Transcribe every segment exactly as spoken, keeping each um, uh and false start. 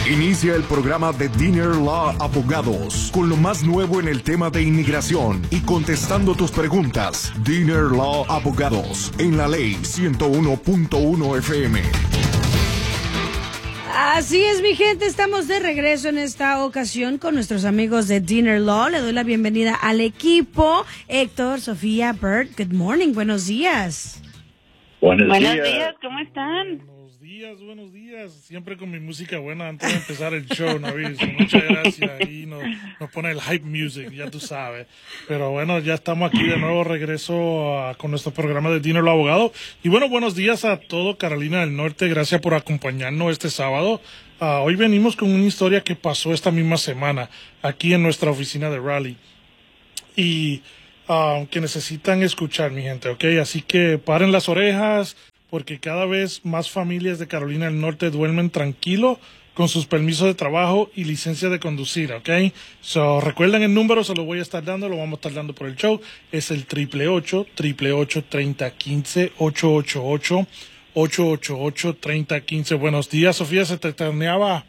Inicia el programa de Dinner Law Abogados con lo más nuevo en el tema de inmigración y contestando tus preguntas. Dinner Law Abogados en la ley ciento uno punto uno F M. Así es, mi gente, estamos de regreso en esta ocasión con nuestros amigos de Dinner Law. Le doy la bienvenida al equipo. Héctor, Sofía, Bert, good morning, buenos días. Buenos, buenos días. días, ¿cómo están? Buenos días, buenos días. Siempre con mi música buena antes de empezar el show, Navis. Muchas gracias. Ahí nos, nos pone el hype music, ya tú sabes. Pero bueno, ya estamos aquí de nuevo, regreso a, con nuestro programa de Dinero Abogado. Y bueno, buenos días a todo Carolina del Norte. Gracias por acompañarnos este sábado. Uh, hoy venimos con una historia que pasó esta misma semana aquí en nuestra oficina de Raleigh. Y uh, que necesitan escuchar, mi gente, ¿ok? Así que paren las orejas, porque cada vez más familias de Carolina del Norte duermen tranquilo con sus permisos de trabajo y licencia de conducir, ¿ok? So, recuerden el número, se lo voy a estar dando, lo vamos a estar dando por el show. Es el triple ocho, triple ocho, treinta quince, ocho ocho ocho, ocho ocho ocho, treinta quince. Buenos días, Sofía, se te extrañaba.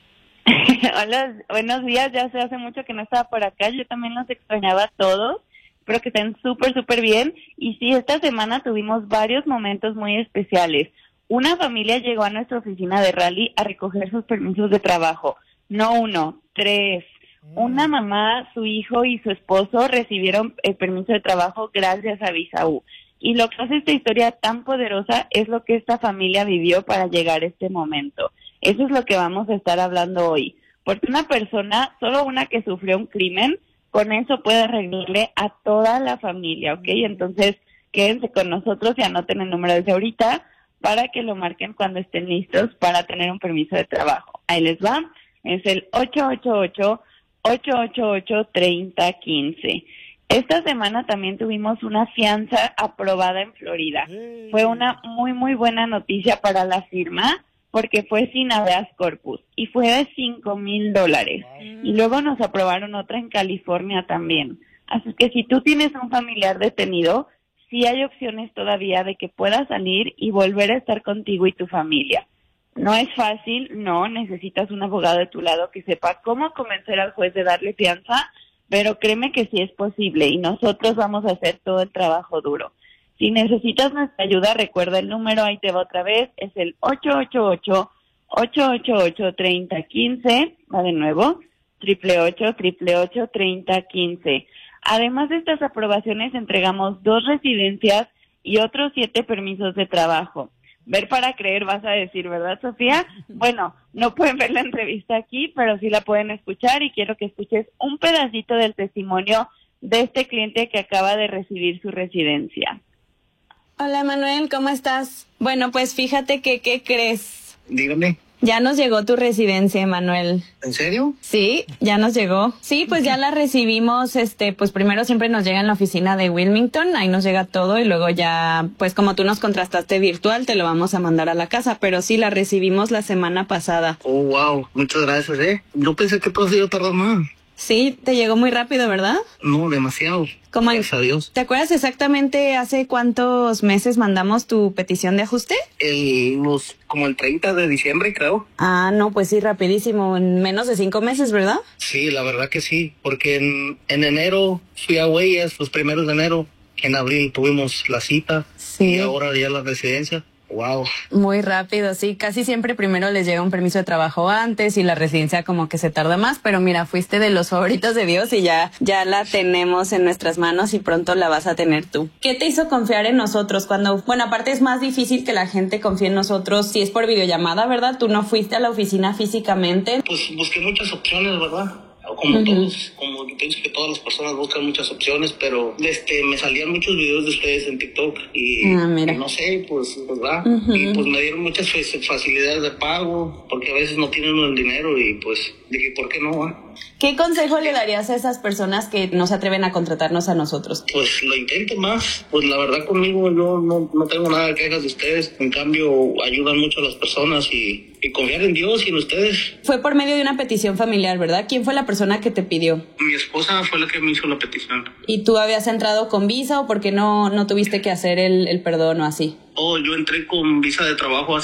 Hola, buenos días, ya se hace mucho que no estaba por acá, yo también los extrañaba a todos. Espero que estén súper, súper bien. Y sí, esta semana tuvimos varios momentos muy especiales. Una familia llegó a nuestra oficina de Raleigh a recoger sus permisos de trabajo. No uno, tres. Una mamá, su hijo y su esposo recibieron el permiso de trabajo gracias a Visa U. Y lo que hace esta historia tan poderosa es lo que esta familia vivió para llegar a este momento. Eso es lo que vamos a estar hablando hoy. Porque una persona, solo una que sufrió un crimen, con eso puede arreglarle a toda la familia, ¿ok? Entonces, quédense con nosotros y anoten el número desde ahorita para que lo marquen cuando estén listos para tener un permiso de trabajo. Ahí les va, es el ocho ocho ocho, ocho ocho ocho, treinta quince. Esta semana también tuvimos una fianza aprobada en Florida. Fue una muy, muy buena noticia para la firma, porque fue sin habeas corpus y fue de cinco mil dólares. Y luego nos aprobaron otra en California también. Así que si tú tienes un familiar detenido, sí hay opciones todavía de que pueda salir y volver a estar contigo y tu familia. No es fácil, no, necesitas un abogado de tu lado que sepa cómo convencer al juez de darle fianza, pero créeme que sí es posible y nosotros vamos a hacer todo el trabajo duro. Si necesitas nuestra ayuda, recuerda el número, ahí te va otra vez, es el ocho ocho ocho, ocho ocho ocho, treinta quince, va de nuevo, triple ocho, triple ocho, treinta quince. Además de estas aprobaciones, entregamos dos residencias y otros siete permisos de trabajo. Ver para creer, vas a decir, ¿verdad, Sofía? Bueno, no pueden ver la entrevista aquí, pero sí la pueden escuchar y quiero que escuches un pedacito del testimonio de este cliente que acaba de recibir su residencia. Hola, Manuel, ¿cómo estás? Bueno, pues fíjate que, ¿qué crees? Dígame. Ya nos llegó tu residencia, Manuel. ¿En serio? Sí, ya nos llegó. Sí, pues ya la recibimos, este, pues primero siempre nos llega en la oficina de Wilmington, ahí nos llega todo y luego ya, pues como tú nos contrastaste virtual, te lo vamos a mandar a la casa, pero sí, la recibimos la semana pasada. Oh, wow, muchas gracias, ¿eh? Yo pensé que todo se iba a tardar más. Sí, te llegó muy rápido, ¿verdad? No, demasiado. ¿Cómo? Gracias a Dios. ¿Te acuerdas exactamente hace cuántos meses mandamos tu petición de ajuste? El, los, como el treinta de diciembre, creo. Ah, no, pues sí, rapidísimo, en menos de cinco meses, ¿verdad? Sí, la verdad que sí, porque en, en enero fui a Huellas, los primeros de enero. En abril tuvimos la cita. Sí. Y ahora ya la residencia. Wow. Muy rápido, sí. Casi siempre primero les llega un permiso de trabajo antes y la residencia como que se tarda más, pero mira, fuiste de los favoritos de Dios y ya, ya la tenemos en nuestras manos y pronto la vas a tener tú. ¿Qué te hizo confiar en nosotros cuando, bueno, aparte es más difícil que la gente confíe en nosotros si es por videollamada, ¿verdad? Tú no fuiste a la oficina físicamente. Pues busqué muchas opciones, ¿verdad? Como uh-huh. todos, como pienso que todas las personas buscan muchas opciones, pero este me salían muchos videos de ustedes en TikTok y ah, mira. no sé, pues, ¿verdad? Uh-huh. Y pues me dieron muchas facilidades de pago, porque a veces no tienen el dinero y pues dije, ¿por qué no? ¿Ah? ¿Qué consejo le darías a esas personas que no se atreven a contratarnos a nosotros? Pues lo intenten más, pues la verdad conmigo yo no, no tengo nada de quejas de ustedes, en cambio ayudan mucho a las personas y, y confiar en Dios y en ustedes. Fue por medio de una petición familiar, ¿verdad? ¿Quién fue la persona que te pidió? Mi esposa fue la que me hizo la petición. ¿Y tú habías entrado con visa o por qué no, no tuviste que hacer el, el perdón o así? Oh, yo entré con visa de trabajo hace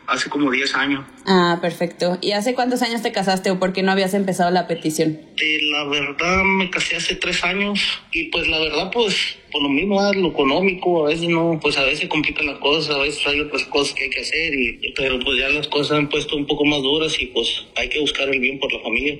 hace como diez años. Ah, perfecto. ¿Y hace cuántos años te casaste o por qué no habías empezado la petición? Eh, la verdad me casé hace tres años y pues la verdad pues por lo mismo es lo económico, a veces no, pues a veces complican las cosas, a veces hay otras cosas que hay que hacer, y pero pues ya las cosas han puesto un poco más duras y pues hay que buscar el bien por la familia.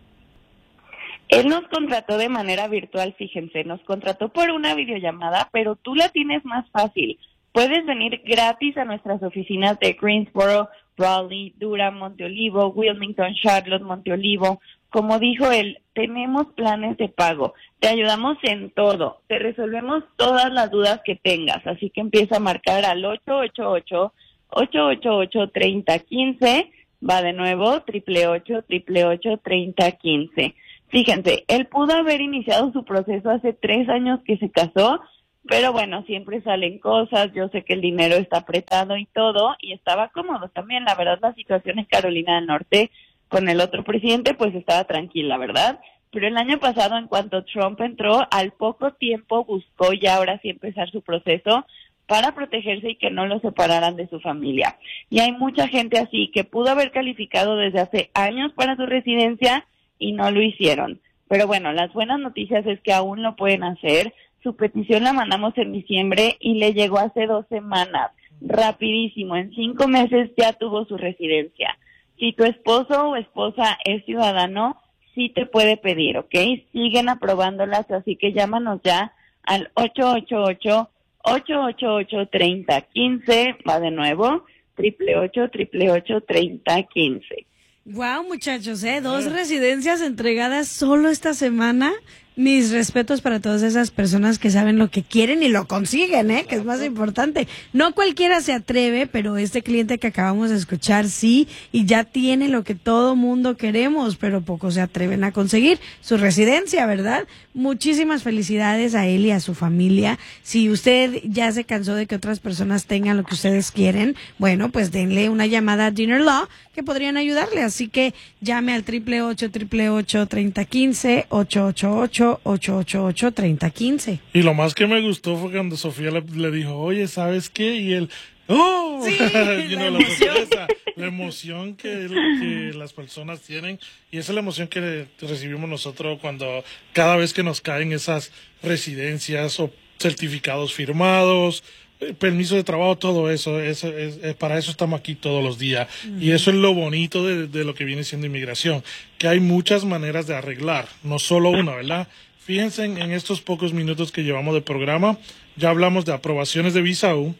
Él nos contrató de manera virtual, fíjense, nos contrató por una videollamada, pero tú la tienes más fácil. Puedes venir gratis a nuestras oficinas de Greensboro, Raleigh, Durham, Monteolivo, Wilmington, Charlotte, Monteolivo. Como dijo él, tenemos planes de pago, te ayudamos en todo, te resolvemos todas las dudas que tengas, así que empieza a marcar al ocho ocho ocho, ocho ocho ocho, tres cero uno cinco, va de nuevo, ocho ocho ocho, ocho ocho ocho, tres cero uno cinco. Fíjense, él pudo haber iniciado su proceso hace tres años que se casó, pero bueno, siempre salen cosas, yo sé que el dinero está apretado y todo, y estaba cómodo también. La verdad, la situación en Carolina del Norte con el otro presidente pues estaba tranquila, ¿verdad? Pero el año pasado, en cuanto Trump entró, al poco tiempo buscó ya ahora sí empezar su proceso para protegerse y que no lo separaran de su familia. Y hay mucha gente así que pudo haber calificado desde hace años para su residencia y no lo hicieron. Pero bueno, las buenas noticias es que aún lo pueden hacer. Su petición la mandamos en diciembre y le llegó hace dos semanas. Rapidísimo, en cinco meses ya tuvo su residencia. Si tu esposo o esposa es ciudadano, sí te puede pedir, ¿ok? Siguen aprobándolas, así que llámanos ya al ocho ocho ocho, ocho ocho ocho, tres cero uno cinco, va de nuevo, ocho ocho ocho, ocho ocho ocho, tres cero uno cinco. Wow, muchachos, ¿eh? Dos residencias entregadas solo esta semana. Mis respetos para todas esas personas que saben lo que quieren y lo consiguen, ¿eh? Que es más importante. No cualquiera se atreve, pero este cliente que acabamos de escuchar sí, y ya tiene lo que todo mundo queremos, pero pocos se atreven a conseguir su residencia, ¿verdad? Muchísimas felicidades a él y a su familia. Si usted ya se cansó de que otras personas tengan lo que ustedes quieren, bueno, pues denle una llamada a Dinner Law que podrían ayudarle. Así que llame al ocho ocho ocho, ocho ocho ocho, tres cero uno cinco, ocho ocho ocho, ocho ocho ocho, tres cero uno cinco. Y lo más que me gustó fue cuando Sofía le, le dijo, oye, ¿sabes qué? Y él, ¡oh! Sí, you la know, emoción. La, la emoción que, que las personas tienen. Y esa es la emoción que recibimos nosotros cuando cada vez que nos caen esas residencias o certificados firmados, permiso de trabajo, todo eso, eso es, es, para eso estamos aquí todos los días. Uh-huh. Y eso es lo bonito de, de lo que viene siendo inmigración, que hay muchas maneras de arreglar, no solo una, ¿verdad? Fíjense en, en estos pocos minutos que llevamos de programa, ya hablamos de aprobaciones de visa U,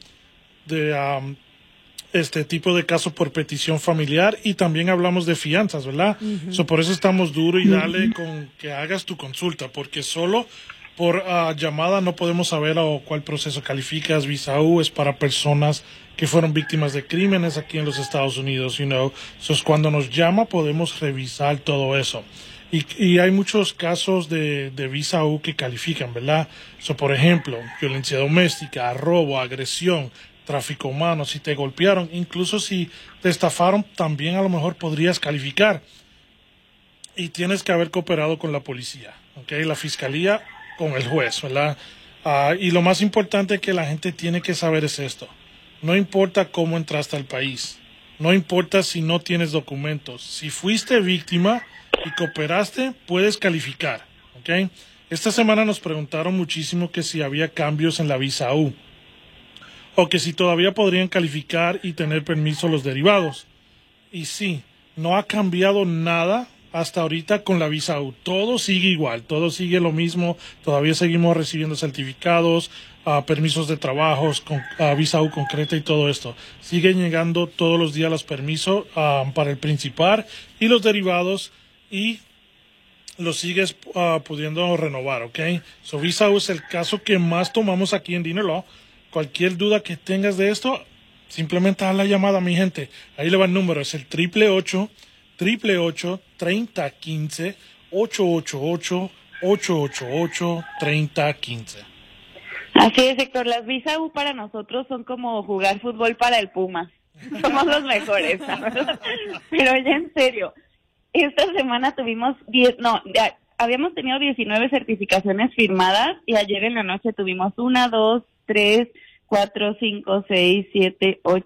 de um, este tipo de casos por petición familiar, y también hablamos de fianzas, ¿verdad? Uh-huh. So, por eso estamos duros y dale uh-huh. con que hagas tu consulta, porque solo por uh, llamada no podemos saber a cuál proceso calificas. Visa U es para personas que fueron víctimas de crímenes aquí en los Estados Unidos, you know. So, cuando nos llama podemos revisar todo eso. Y, y hay muchos casos de, de Visa U que califican, ¿verdad? So, por ejemplo, violencia doméstica, robo, agresión, tráfico humano, si te golpearon, incluso si te estafaron, también a lo mejor podrías calificar. Y tienes que haber cooperado con la policía, ¿ok? La fiscalía con el juez, ¿verdad? Uh, y lo más importante que la gente tiene que saber es esto. No importa cómo entraste al país. No importa si no tienes documentos. Si fuiste víctima y cooperaste, puedes calificar, ¿ok? Esta semana nos preguntaron muchísimo que si había cambios en la Visa U o que si todavía podrían calificar y tener permiso los derivados. Y sí, no ha cambiado nada hasta ahorita con la Visa U. Todo sigue igual, todo sigue lo mismo. Todavía seguimos recibiendo certificados, uh, permisos de trabajos, con, uh, Visa U concreta y todo esto. Siguen llegando todos los días los permisos uh, para el principal y los derivados, y los sigues uh, pudiendo renovar, ¿ok? So, Visa U es el caso que más tomamos aquí en Dinner Law. Cualquier duda que tengas de esto, simplemente haz la llamada, mi gente. Ahí le va el número, es el triple ocho, triple ocho, treinta, quince, ocho ocho ocho, ocho ocho ocho, treinta, quince. Así es, Héctor. Las Visa U para nosotros son como jugar fútbol para el Pumas. Somos los mejores, ¿verdad? Pero ya en serio, esta semana tuvimos diez, no, ya, habíamos tenido diecinueve certificaciones firmadas, y ayer en la noche tuvimos una, dos, tres, cuatro, cinco, seis, siete, ocho,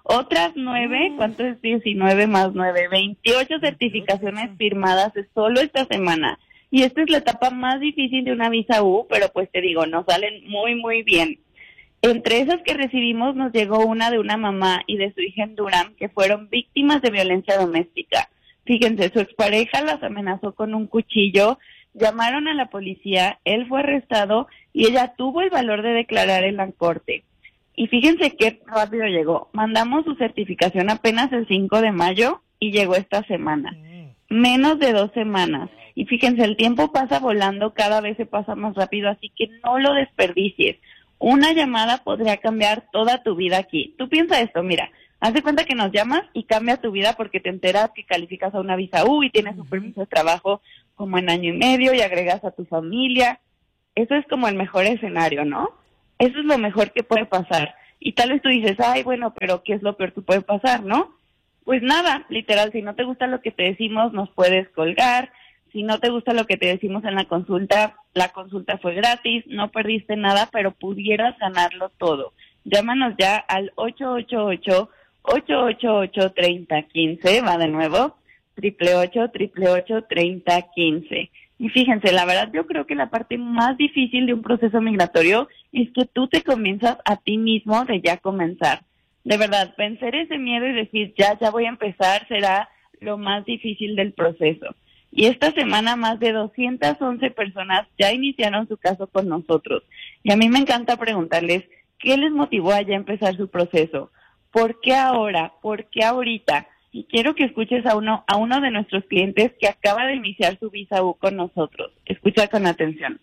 Otras nueve, ¿cuánto es diecinueve más nueve? veintiocho certificaciones firmadas solo esta semana. Y esta es la etapa más difícil de una visa U, pero pues te digo, nos salen muy, muy bien. Entre esas que recibimos nos llegó una de una mamá y de su hija en Durham que fueron víctimas de violencia doméstica. Fíjense, su expareja las amenazó con un cuchillo, llamaron a la policía, él fue arrestado y ella tuvo el valor de declarar en la corte. Y fíjense qué rápido llegó. Mandamos su certificación apenas el cinco de mayo y llegó esta semana. Menos de dos semanas. Y fíjense, el tiempo pasa volando, cada vez se pasa más rápido, así que no lo desperdicies. Una llamada podría cambiar toda tu vida aquí. Tú piensa esto, mira, haz de cuenta que nos llamas y cambia tu vida porque te enteras que calificas a una visa U y tienes un permiso de trabajo como en año y medio y agregas a tu familia. Eso es como el mejor escenario, ¿no? Eso es lo mejor que puede pasar. Y tal vez tú dices, ay, bueno, pero ¿qué es lo peor que puede pasar, no? Pues nada, literal, si no te gusta lo que te decimos, nos puedes colgar. Si no te gusta lo que te decimos en la consulta, la consulta fue gratis, no perdiste nada, pero pudieras ganarlo todo. Llámanos ya al ocho ocho ocho, ocho ocho ocho, tres cero uno cinco, va de nuevo, ocho ocho ocho, ocho ocho ocho, tres cero uno cinco. Y fíjense, la verdad yo creo que la parte más difícil de un proceso migratorio es que tú te convenzas a ti mismo de ya comenzar. De verdad, vencer ese miedo y decir ya, ya voy a empezar será lo más difícil del proceso. Y esta semana más de doscientas once personas ya iniciaron su caso con nosotros. Y a mí me encanta preguntarles, ¿qué les motivó a ya empezar su proceso? ¿Por qué ahora? ¿Por qué ahorita? Y quiero que escuches a uno, a uno de nuestros clientes que acaba de iniciar su visa U con nosotros. Escucha con atención.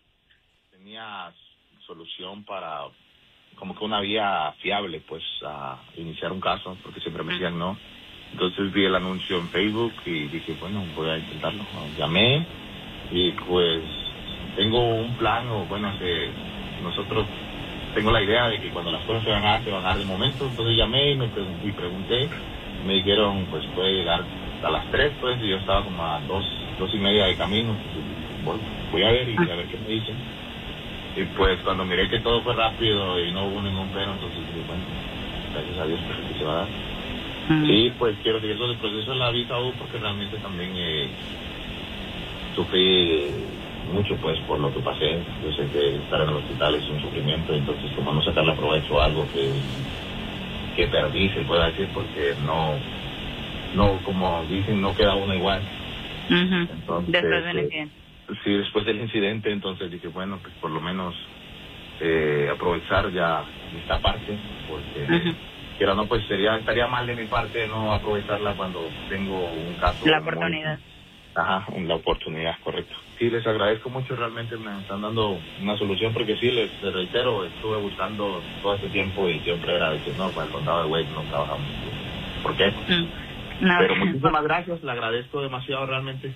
Tenía solución para, como que una vía fiable, pues, a iniciar un caso, porque siempre me decían no. Entonces vi el anuncio en Facebook y dije, bueno, voy a intentarlo. Llamé y pues tengo un plan, o bueno, que nosotros tengo la idea de que cuando las cosas se van a dar, se van a dar de momento. Entonces llamé y me pregunté, y pregunté, me dijeron, pues puede llegar a las tres, pues, y yo estaba como a dos, dos y media de camino. Entonces, bueno, voy a ver y a ver qué me dicen. Y pues cuando miré que todo fue rápido y no hubo ningún pero, entonces dije, bueno, gracias a Dios, pues que se va a dar. Sí, pues quiero seguir todo el proceso de la visa U porque realmente también eh, sufrí mucho pues por lo que pasé. Yo sé que estar en el hospital es un sufrimiento, entonces como no sacarle provecho a algo que, que perdí, se puede decir, porque no, no como dicen, no queda uno igual. Uh-huh. Entonces, después del eh, incidente. Sí, después del incidente, entonces dije, bueno, pues por lo menos eh, aprovechar ya esta parte, porque... Uh-huh. Pero no, pues sería estaría mal de mi parte no aprovecharla cuando tengo un caso. La oportunidad. Muy, ajá, la oportunidad, correcto. Sí, les agradezco mucho, realmente me están dando una solución, porque sí, les, les reitero, estuve buscando todo este tiempo y siempre era de que no, para el condado de Wade no trabajamos. ¿Por qué? Mm. No. Pero muchísimas gracias, le agradezco demasiado realmente.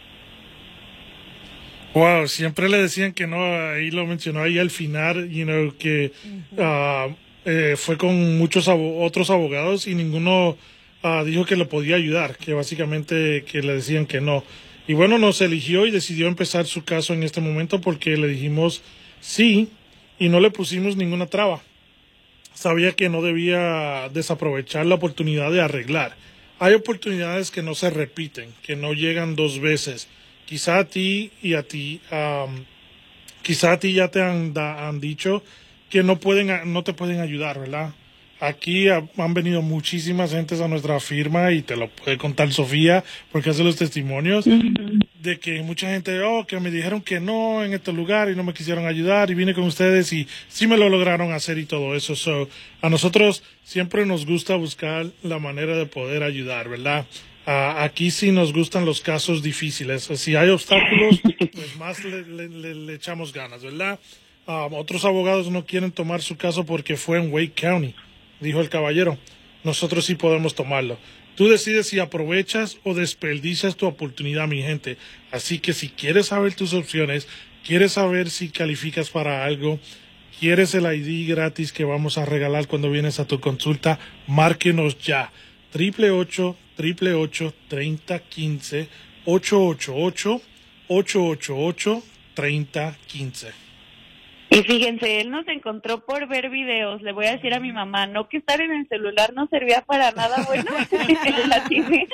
Wow, siempre le decían que no, ahí lo mencionó ahí al final, you know, que... Uh, Eh, fue con muchos abo- otros abogados y ninguno uh, dijo que le podía ayudar, que básicamente que le decían que no. Y bueno, nos eligió y decidió empezar su caso en este momento porque le dijimos sí y no le pusimos ninguna traba. Sabía que no debía desaprovechar la oportunidad de arreglar. Hay oportunidades que no se repiten, que no llegan dos veces. Quizá a ti y a ti, um, quizá a ti ya te han, da, han dicho que no pueden, no te pueden ayudar, ¿verdad? Aquí ha, han venido muchísimas gentes a nuestra firma y te lo puede contar Sofía porque hace los testimonios uh-huh. de que mucha gente, oh, que me dijeron que no en este lugar y no me quisieron ayudar y vine con ustedes y sí me lo lograron hacer y todo eso. So, a nosotros siempre nos gusta buscar la manera de poder ayudar, ¿verdad? Uh, aquí sí nos gustan los casos difíciles. Si hay obstáculos, pues más le, le, le, le echamos ganas, ¿verdad? Um, otros abogados no quieren tomar su caso porque fue en Wake County, dijo el caballero. Nosotros sí podemos tomarlo. Tú decides si aprovechas o desperdicias tu oportunidad, mi gente. Así que si quieres saber tus opciones, quieres saber si calificas para algo, quieres el I D gratis que vamos a regalar cuando vienes a tu consulta, márquenos ya. Triple ocho, triple ocho, treinta quince, ocho ocho ocho, ocho ocho ocho, treinta quince. Y fíjense, él nos encontró por ver videos. Le voy a decir a mi mamá, no que estar en el celular no servía para nada bueno. ella, tiene,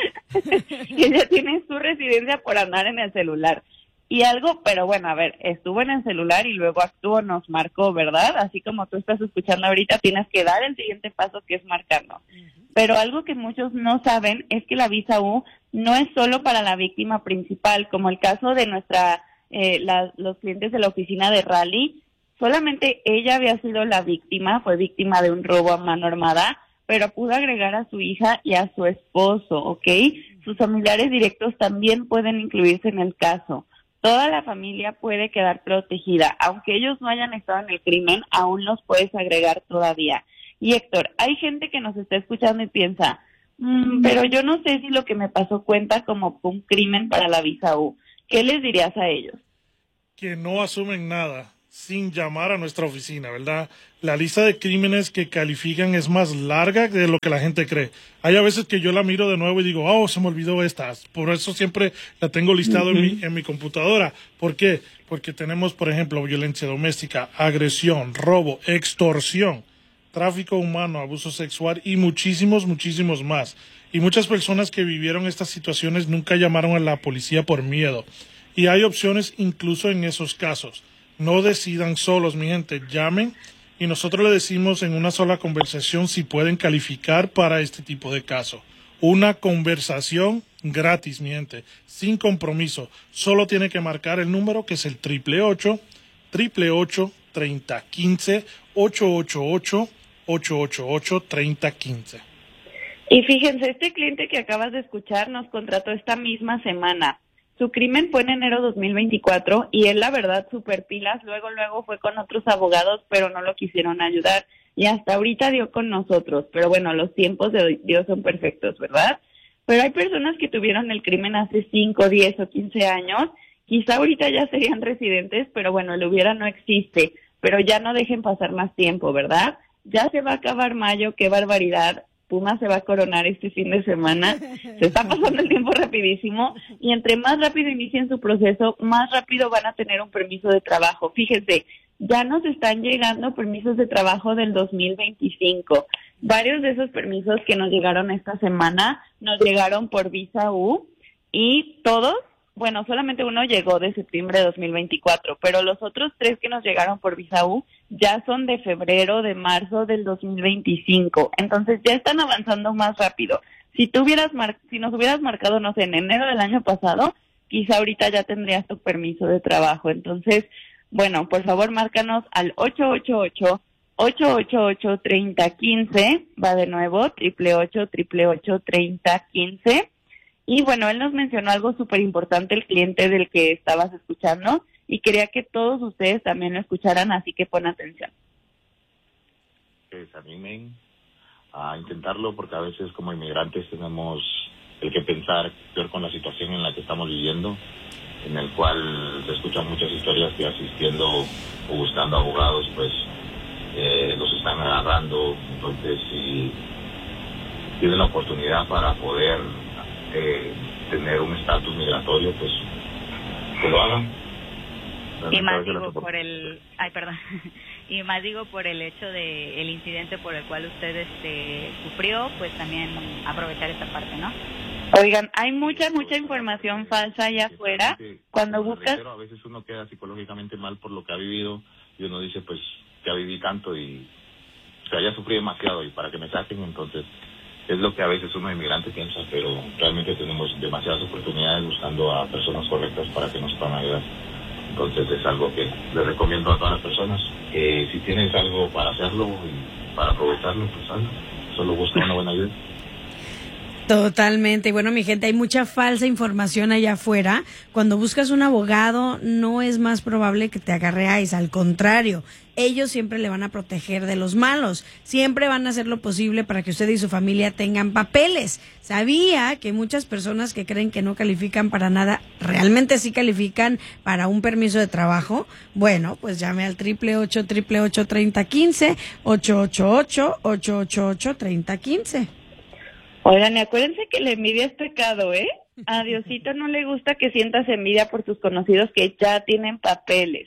ella tiene su residencia por andar en el celular. Y algo, pero bueno, a ver, estuvo en el celular y luego actuó, nos marcó, ¿verdad? Así como tú estás escuchando ahorita, tienes que dar el siguiente paso, que es marcarnos. Pero algo que muchos no saben es que la visa U no es solo para la víctima principal, como el caso de nuestra, eh, la, los clientes de la oficina de Rally. Solamente ella había sido la víctima, fue víctima de un robo a mano armada, pero pudo agregar a su hija y a su esposo, ¿ok? Sus familiares directos también pueden incluirse en el caso. Toda la familia puede quedar protegida. Aunque ellos no hayan estado en el crimen, aún los puedes agregar todavía. Y Héctor, hay gente que nos está escuchando y piensa, mmm, pero yo no sé si lo que me pasó cuenta como un crimen para la visa U. ¿Qué les dirías a ellos? Que no asumen nada sin llamar a nuestra oficina, ¿verdad? La lista de crímenes que califican es más larga de lo que la gente cree. Hay a veces que yo la miro de nuevo y digo, oh, se me olvidó esta. Por eso siempre la tengo listado uh-huh. en mi, en mi computadora. ¿Por qué? Porque tenemos, por ejemplo, violencia doméstica, agresión, robo, extorsión, tráfico humano, abuso sexual y muchísimos, muchísimos más. Y muchas personas que vivieron estas situaciones nunca llamaron a la policía por miedo. Y hay opciones incluso en esos casos. No decidan solos, mi gente, llamen y nosotros le decimos en una sola conversación si pueden calificar para este tipo de caso. Una conversación gratis, mi gente, sin compromiso. Solo tiene que marcar el número que es el triple ocho, triple ocho, treinta quince, ocho ocho ocho, ocho ocho ocho, treinta quince. Y fíjense, este cliente que acabas de escuchar nos contrató esta misma semana. Su crimen fue en enero dos mil veinticuatro y él, la verdad, super pilas. Luego, luego fue con otros abogados, pero no lo quisieron ayudar. Y hasta ahorita dio con nosotros. Pero bueno, los tiempos de Dios son perfectos, ¿verdad? Pero hay personas que tuvieron el crimen hace cinco, diez o quince años. Quizá ahorita ya serían residentes, pero bueno, el hubiera no existe. Pero ya no dejen pasar más tiempo, ¿verdad? Ya se va a acabar mayo, qué barbaridad. Puma se va a coronar este fin de semana, se está pasando el tiempo rapidísimo y entre más rápido inicien su proceso, más rápido van a tener un permiso de trabajo. Fíjense, ya nos están llegando permisos de trabajo del dos mil veinticinco. Varios de esos permisos que nos llegaron esta semana nos llegaron por visa U y todos, bueno, solamente uno llegó de septiembre de dos mil veinticuatro, pero los otros tres que nos llegaron por visa U ya son de febrero, de marzo del dos mil veinticinco. Entonces ya están avanzando más rápido. Si tú hubieras mar- si nos hubieras marcado, no sé, en enero del año pasado, quizá ahorita ya tendrías tu permiso de trabajo. Entonces, bueno, por favor, márcanos al ocho ocho ocho, ocho ocho ocho, treinta quince. Va de nuevo, triple ocho, triple ocho, treinta quince. Y bueno, él nos mencionó algo súper importante, el cliente del que estabas escuchando, y quería que todos ustedes también lo escucharan, así que pon atención. Que se animen a intentarlo, porque a veces como inmigrantes tenemos el que pensar, peor con la situación en la que estamos viviendo, en el cual se escuchan muchas historias que asistiendo o buscando abogados, pues eh, los están agarrando. Entonces, si tienen la oportunidad para poder eh, tener un estatus migratorio, pues que lo hagan. Y más digo por el, ay perdón, y más digo por el hecho de el incidente por el cual usted este sufrió, pues también aprovechar esta parte, ¿no? Oigan, hay mucha, mucha información falsa allá afuera. Cuando buscas... A veces uno queda psicológicamente mal por lo que ha vivido y uno dice, pues, ya viví tanto y, o sea, ya sufrí demasiado y para que me saquen, entonces, es lo que a veces uno inmigrante piensa, pero realmente tenemos demasiadas oportunidades buscando a personas correctas para que nos puedan ayudar. Entonces es algo que le recomiendo a todas las personas, que si tienes algo para hacerlo y para aprovecharlo, pues hazlo. Solo busca una buena ayuda. Totalmente. Bueno, mi gente, hay mucha falsa información allá afuera. Cuando buscas un abogado, no es más probable que te agarreáis. Al contrario, ellos siempre le van a proteger de los malos. Siempre van a hacer lo posible para que usted y su familia tengan papeles. Sabía que muchas personas que creen que no califican para nada, realmente sí califican para un permiso de trabajo. Bueno, pues llame al triple ocho, triple ocho, treinta quince, ocho ocho ocho, ocho ocho ocho, treinta quince. Oigan, y acuérdense que la envidia es pecado, ¿eh? A Diosito no le gusta que sientas envidia por tus conocidos que ya tienen papeles.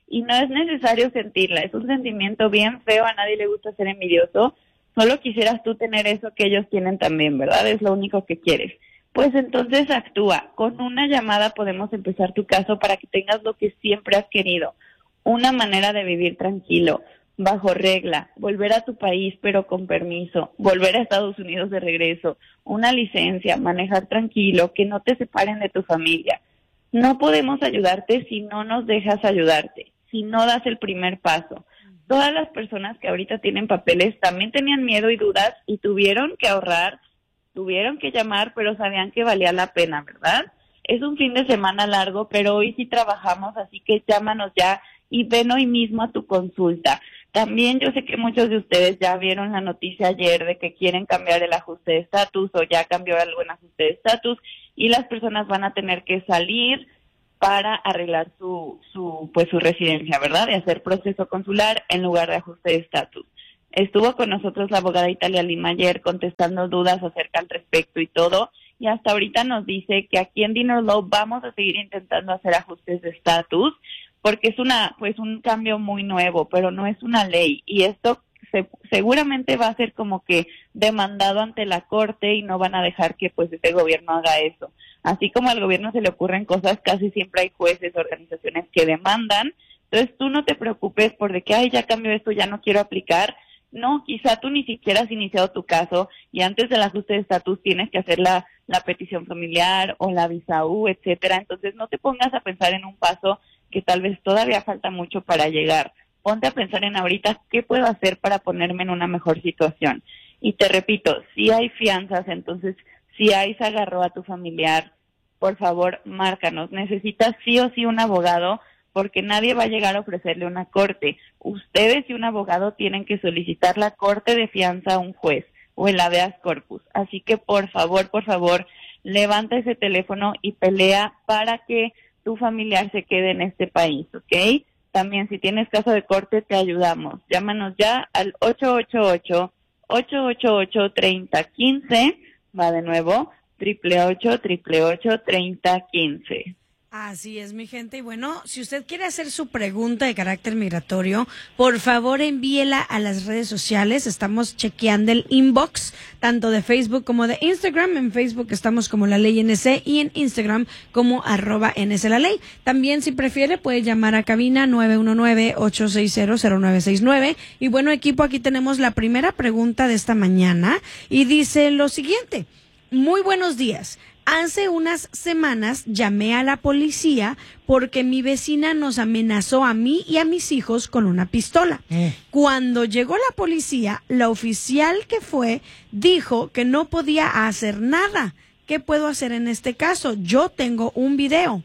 y no es necesario sentirla, es un sentimiento bien feo, a nadie le gusta ser envidioso, solo quisieras tú tener eso que ellos tienen también, ¿verdad? Es lo único que quieres. Pues entonces actúa, con una llamada podemos empezar tu caso para que tengas lo que siempre has querido, una manera de vivir tranquilo, bajo regla, volver a tu país pero con permiso, volver a Estados Unidos de regreso, una licencia, manejar tranquilo, que no te separen de tu familia. No podemos ayudarte si no nos dejas ayudarte, si no das el primer paso. Todas las personas que ahorita tienen papeles también tenían miedo y dudas y tuvieron que ahorrar, tuvieron que llamar, pero sabían que valía la pena, ¿verdad? Es un fin de semana largo, pero hoy sí trabajamos, así que llámanos ya y ven hoy mismo a tu consulta. También yo sé que muchos de ustedes ya vieron la noticia ayer de que quieren cambiar el ajuste de estatus o ya cambió algo en ajuste de estatus y las personas van a tener que salir para arreglar su, su, pues su residencia, ¿verdad? De hacer proceso consular en lugar de ajuste de estatus. Estuvo con nosotros la abogada Italia Lima ayer contestando dudas acerca al respecto y todo, y hasta ahorita nos dice que aquí en Dinner Law vamos a seguir intentando hacer ajustes de estatus, porque es una, pues un cambio muy nuevo, pero no es una ley, y esto se, seguramente va a ser como que demandado ante la corte y no van a dejar que pues este gobierno haga eso. Así como al gobierno se le ocurren cosas, casi siempre hay jueces, organizaciones que demandan. Entonces tú no te preocupes por de que, ay, ya cambió esto, ya no quiero aplicar. No, quizá tú ni siquiera has iniciado tu caso y antes del ajuste de estatus tienes que hacer la, la petición familiar o la visa U, etcétera. Entonces no te pongas a pensar en un paso que tal vez todavía falta mucho para llegar. Ponte a pensar en ahorita qué puedo hacer para ponerme en una mejor situación. Y te repito, si hay fianzas, entonces si hay se agarró a tu familiar, por favor, márcanos. Necesitas sí o sí un abogado porque nadie va a llegar a ofrecerle una corte. Ustedes y un abogado tienen que solicitar la corte de fianza a un juez o el habeas corpus. Así que por favor, por favor, levanta ese teléfono y pelea para que tu familiar se quede en este país, ¿ok? También si tienes caso de corte te ayudamos. Llámanos ya al ocho ocho ocho, ocho ocho ocho, tres cero uno cinco. Va de nuevo, triple ocho, triple ocho, treinta, quince. Así es, mi gente. Y bueno, si usted quiere hacer su pregunta de carácter migratorio, por favor envíela a las redes sociales. Estamos chequeando el inbox, tanto de Facebook como de Instagram. En Facebook estamos como La Ley N C y en Instagram como arroba N C La Ley. También, si prefiere, puede llamar a cabina nueve uno nueve, ocho seis cero, cero nueve seis nueve. Y bueno, equipo, aquí tenemos la primera pregunta de esta mañana y dice lo siguiente. Muy buenos días. Hace unas semanas llamé a la policía porque mi vecina nos amenazó a mí y a mis hijos con una pistola. Mm. Cuando llegó la policía, la oficial que fue dijo que no podía hacer nada. ¿Qué puedo hacer en este caso? Yo tengo un video.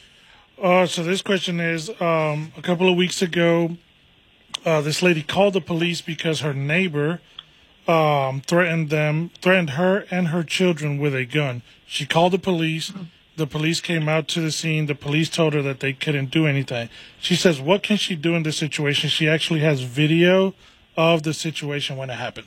Uh, so this question is, um, a couple of weeks ago, uh, this lady called the police because her neighbor um, threatened them, threatened her and her children with a gun. She called the police. The police came out to the scene. The police told her that they couldn't do anything. She says, what can she do in this situation? She actually has video of the situation when it happened.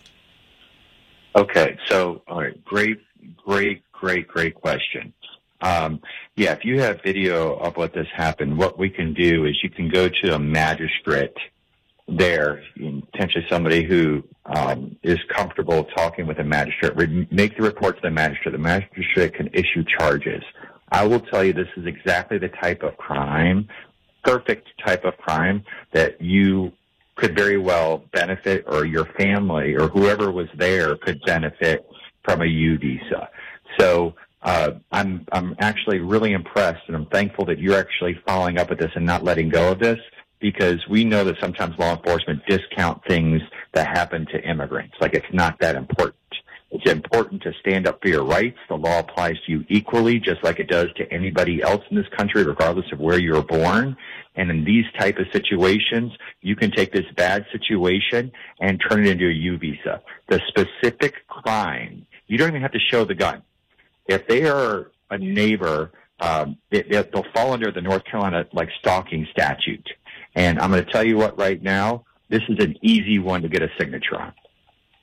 Okay, so, all right, great, great, great, great question. Um, yeah, if you have video of what this happened, what we can do is you can go to a magistrate there, potentially somebody who um, is comfortable talking with a magistrate, make the report to the magistrate. The magistrate can issue charges. I will tell you this is exactly the type of crime, perfect type of crime that you could very well benefit, or your family or whoever was there could benefit from a U visa. So uh, I'm I'm actually really impressed, and I'm thankful that you're actually following up with this and not letting go of this, because we know that sometimes law enforcement discount things that happen to immigrants. Like, it's not that important. It's important to stand up for your rights. The law applies to you equally, just like it does to anybody else in this country, regardless of where you were born. And in these type of situations, you can take this bad situation and turn it into a U visa. The specific crime, you don't even have to show the gun. If they are a neighbor, um, it, it, they'll fall under the North Carolina, like, stalking statute. And I'm going to tell you what, right now, this is an easy one to get a signature on.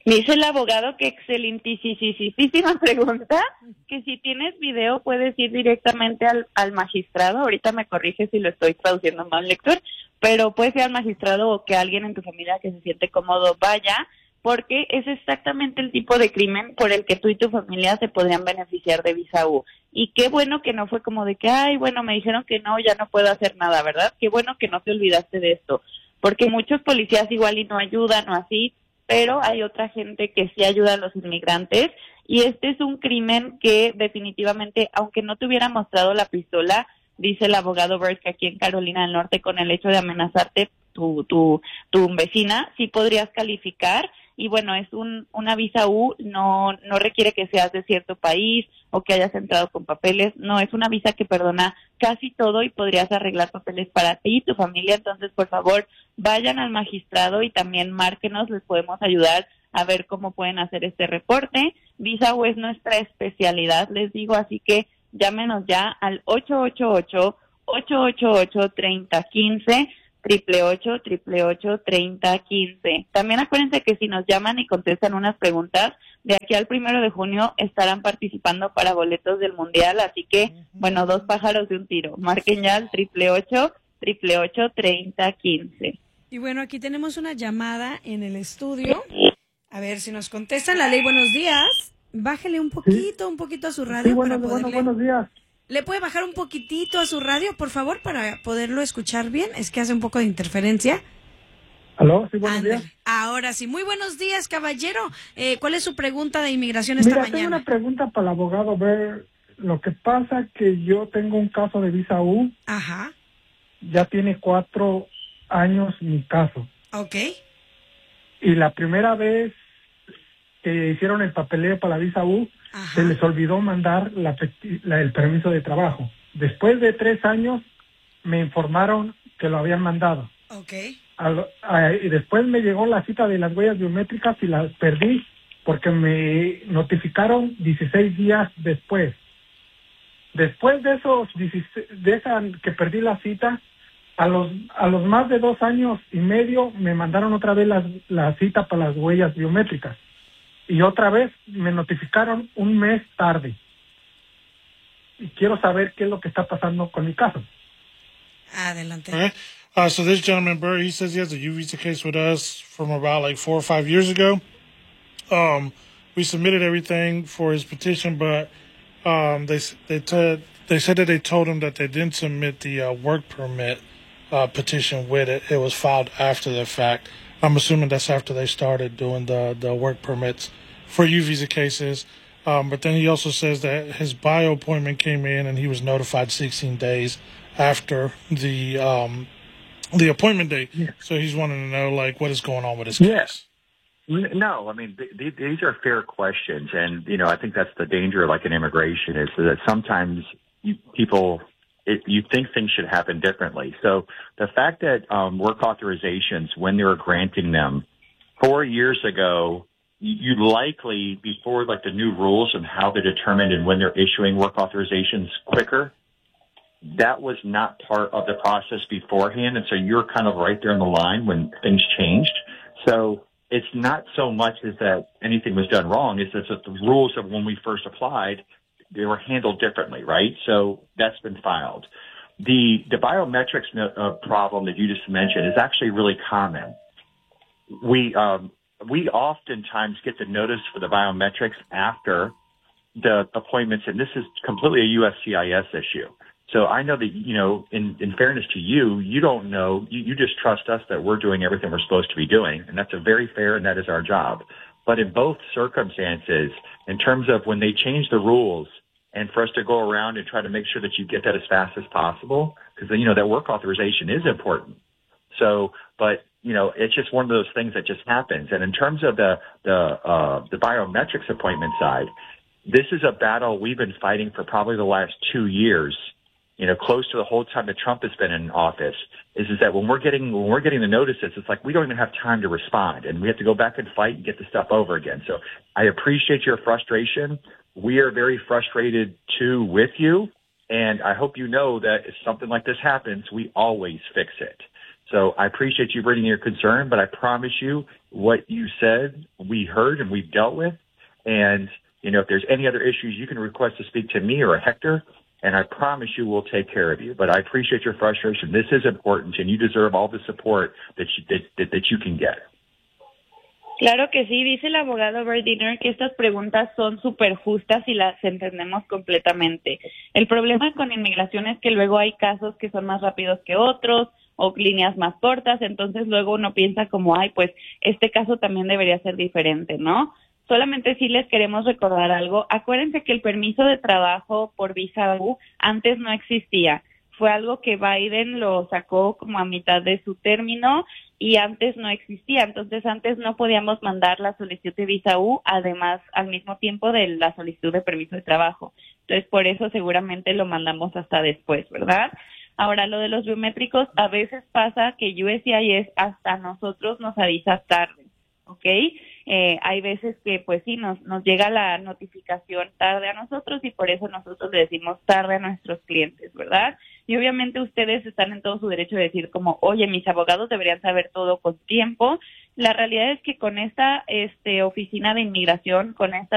Dice el abogado que excelentísima pregunta, que si tienes video puedes ir directamente al, al magistrado. Ahorita me corrige si lo estoy traduciendo mal, lector, pero puedes ir al magistrado o que alguien en tu familia que se siente cómodo vaya, porque es exactamente el tipo de crimen por el que tú y tu familia se podrían beneficiar de visa U. Y qué bueno que no fue como de que, ay, bueno, me dijeron que no, ya no puedo hacer nada, ¿verdad? Qué bueno que no te olvidaste de esto, porque muchos policías igual y no ayudan o así, pero hay otra gente que sí ayuda a los inmigrantes, y este es un crimen que definitivamente, aunque no te hubiera mostrado la pistola, dice el abogado Burt que aquí en Carolina del Norte, con el hecho de amenazarte tu, tu, tu vecina, sí podrías calificar. Y bueno, es un, una visa U, no, no requiere que seas de cierto país o que hayas entrado con papeles, no, es una visa que perdona casi todo y podrías arreglar papeles para ti y tu familia. Entonces, por favor, vayan al magistrado y también márquenos, les podemos ayudar a ver cómo pueden hacer este reporte. Visa U es nuestra especialidad, les digo, así que llámenos ya al ocho ocho ocho, ocho ocho ocho, tres cero uno cinco, triple ocho, triple ocho, treinta, quince. También acuérdense que si nos llaman y contestan unas preguntas, de aquí al primero de junio estarán participando para boletos del Mundial, así que, bueno, dos pájaros de un tiro. Marquen ya al triple ocho, triple ocho, treinta, quince. Y bueno, aquí tenemos una llamada en el estudio. A ver si nos contestan. La ley, buenos días. Bájele un poquito, ¿Sí? un poquito a su radio. Sí, bueno, para poderle... bueno, buenos días. ¿Le puede bajar un poquitito a su radio, por favor, para poderlo escuchar bien? Es que hace un poco de interferencia. ¿Aló? Sí, buenos Ándale. días. Ahora sí. Muy buenos días, caballero. Eh, ¿Cuál es su pregunta de inmigración esta Mira, mañana? tengo una pregunta para el abogado. Ver, lo que pasa que yo tengo un caso de visa U. Ajá. Ya tiene cuatro años mi caso. Ok. Y la primera vez que hicieron el papeleo para la visa U, Ajá. se les olvidó mandar la, la, el permiso de trabajo. Después de tres años me informaron que lo habían mandado. Okay. Al, a, y después me llegó la cita de las huellas biométricas y las perdí porque me notificaron dieciséis días después. Después de esos dieciséis, de esa que perdí la cita, a los a los más de dos años y medio me mandaron otra vez la, la cita para las huellas biométricas. Y otra vez me notificaron un mes tarde. Y quiero saber qué es lo que está pasando con mi caso. Adelante. All right. Uh, so this gentleman, Burr, he says he has a U visa case with us from about like four or five years ago. Um, we submitted everything for his petition, but um, they they t- they said that they told him that they didn't submit the uh, work permit uh, petition with it. It was filed after the fact. I'm assuming that's after they started doing the, the work permits for U visa cases. Um, but then he also says that his bio appointment came in and he was notified sixteen days after the um, the appointment date. Yeah. So he's wanting to know, like, what is going on with his yes. case. No, I mean, th- th- these are fair questions. And, you know, I think that's the danger, like in immigration, is that sometimes you, people... It, you think things should happen differently. So the fact that um, work authorizations, when they were granting them four years ago, you likely, before like the new rules and how they're determined and when they're issuing work authorizations quicker, that was not part of the process beforehand. And so you're kind of right there in the line when things changed. So it's not so much as that anything was done wrong. It's just that the rules of when we first applied, they were handled differently, right? So that's been filed. The the biometrics uh, problem that you just mentioned is actually really common. We um, we oftentimes get the notice for the biometrics after the appointments, and this is completely a U S C I S issue. So I know that, you know, in, in fairness to you, you don't know, you, you just trust us that we're doing everything we're supposed to be doing, and that's a very fair, and that is our job. But in both circumstances, in terms of when they change the rules, and for us to go around and try to make sure that you get that as fast as possible, because, you know, that work authorization is important. So, but, you know, it's just one of those things that just happens. And in terms of the, the, uh, the biometrics appointment side, this is a battle we've been fighting for probably the last two years, you know, close to the whole time that Trump has been in office, is, is that when we're getting, when we're getting the notices, it's like we don't even have time to respond, and we have to go back and fight and get the stuff over again. So I appreciate your frustration. We are very frustrated, too, with you, and I hope you know that if something like this happens, we always fix it. So I appreciate you bringing your concern, but I promise you what you said, we heard and we've dealt with. And, you know, if there's any other issues, you can request to speak to me or Hector, and I promise you we'll take care of you. But I appreciate your frustration. This is important, and you deserve all the support that you, that, that, that you can get. Claro que sí, dice el abogado Berdiner que estas preguntas son súper justas y las entendemos completamente. El problema con inmigración es que luego hay casos que son más rápidos que otros o líneas más cortas, entonces luego uno piensa como, ay, pues este caso también debería ser diferente, ¿no? Solamente sí les queremos recordar algo. Acuérdense que el permiso de trabajo por visa U antes no existía. Fue algo que Biden lo sacó como a mitad de su término y antes no existía. Entonces antes no podíamos mandar la solicitud de visa U, además al mismo tiempo de la solicitud de permiso de trabajo. Entonces por eso seguramente lo mandamos hasta después, ¿verdad? Ahora, lo de los biométricos, a veces pasa que U S C I S hasta nosotros nos avisa tarde, ¿ok? Eh, hay veces que, pues sí, nos, nos llega la notificación tarde a nosotros y por eso nosotros le decimos tarde a nuestros clientes, ¿verdad? Y obviamente ustedes están en todo su derecho de decir como, oye, mis abogados deberían saber todo con tiempo. La realidad es que con esta este, oficina de inmigración, con esta